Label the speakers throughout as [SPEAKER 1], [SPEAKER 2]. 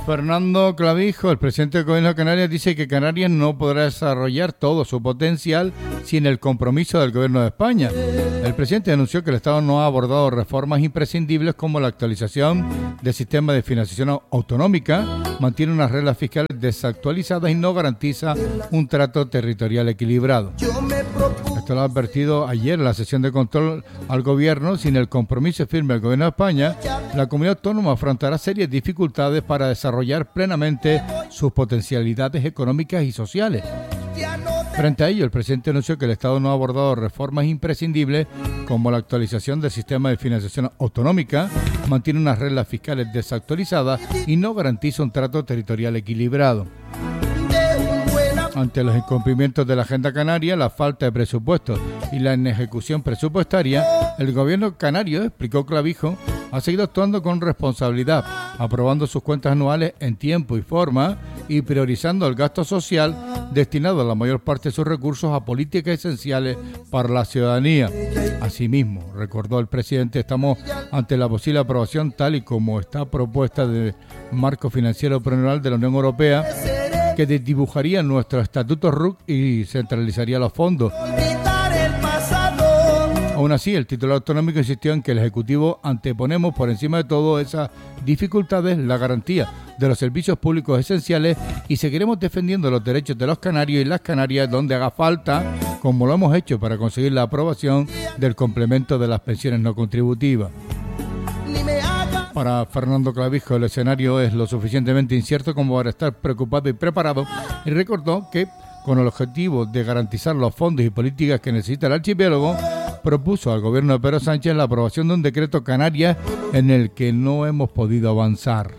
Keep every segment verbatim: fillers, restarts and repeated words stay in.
[SPEAKER 1] Fernando Clavijo, el presidente del Gobierno de Canarias, dice que Canarias no podrá desarrollar todo su potencial sin el compromiso del Gobierno de España. El presidente anunció que el Estado no ha abordado reformas imprescindibles como la actualización del sistema de financiación autonómica, mantiene unas reglas fiscales desactualizadas y no garantiza un trato territorial equilibrado. Esto lo ha advertido ayer en la sesión de control al Gobierno. Sin el compromiso firme del Gobierno de España, la comunidad autónoma afrontará serias dificultades para desarrollar plenamente sus potencialidades económicas y sociales. Frente a ello, el presidente anunció que el Estado no ha abordado reformas imprescindibles como la actualización del sistema de financiación autonómica, mantiene unas reglas fiscales desactualizadas y no garantiza un trato territorial equilibrado. Ante los incumplimientos de la Agenda Canaria, la falta de presupuesto y la inejecución presupuestaria, el gobierno canario, explicó Clavijo, ha seguido actuando con responsabilidad, aprobando sus cuentas anuales en tiempo y forma y priorizando el gasto social destinado a la mayor parte de sus recursos a políticas esenciales para la ciudadanía. Asimismo, recordó el presidente, estamos ante la posible aprobación tal y como está propuesta de marco financiero plurianual de la Unión Europea, que dibujaría nuestro estatuto R U C y centralizaría los fondos. Aún así, el titular autonómico insistió en que el Ejecutivo anteponemos por encima de todo esas dificultades la garantía de los servicios públicos esenciales y seguiremos defendiendo los derechos de los canarios y las canarias donde haga falta, como lo hemos hecho para conseguir la aprobación del complemento de las pensiones no contributivas. Para Fernando Clavijo, el escenario es lo suficientemente incierto como para estar preocupado y preparado, y recordó que, con el objetivo de garantizar los fondos y políticas que necesita el archipiélago, propuso al gobierno de Pedro Sánchez la aprobación de un decreto Canarias en el que no hemos podido avanzar.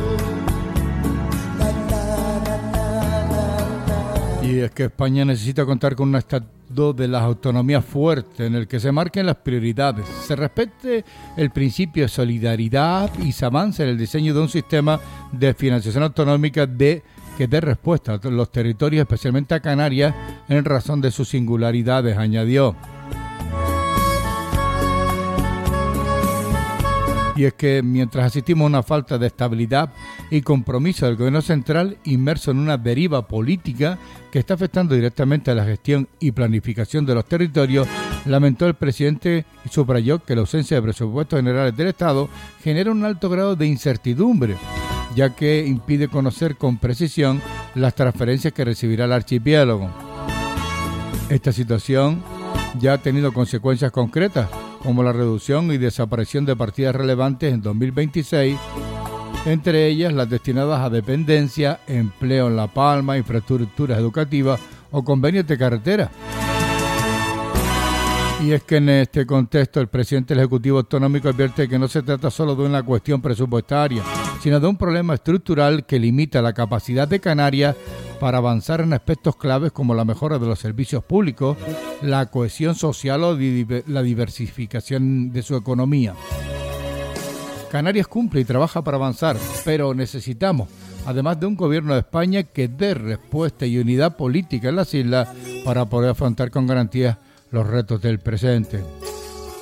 [SPEAKER 1] Y es que España necesita contar con un estatuto de las autonomías fuerte en el que se marquen las prioridades, se respete el principio de solidaridad y se avance en el diseño de un sistema de financiación autonómica de que dé respuesta a los territorios, especialmente a Canarias, en razón de sus singularidades, añadió. Y es que mientras asistimos a una falta de estabilidad y compromiso del gobierno central inmerso en una deriva política que está afectando directamente a la gestión y planificación de los territorios, lamentó el presidente y subrayó que la ausencia de presupuestos generales del Estado genera un alto grado de incertidumbre, ya que impide conocer con precisión las transferencias que recibirá el archipiélago. Esta situación ya ha tenido consecuencias concretas, como la reducción y desaparición de partidas relevantes en dos mil veintiséis, entre ellas las destinadas a dependencia, empleo en La Palma, infraestructuras educativas o convenios de carretera. Y es que en este contexto el presidente del Ejecutivo Autonómico advierte que no se trata solo de una cuestión presupuestaria, sino de un problema estructural que limita la capacidad de Canarias para avanzar en aspectos claves como la mejora de los servicios públicos, la cohesión social o la diversificación de su economía. Canarias cumple y trabaja para avanzar, pero necesitamos, además de un gobierno de España que dé respuesta y unidad política en las islas para poder afrontar con garantías los retos del presente.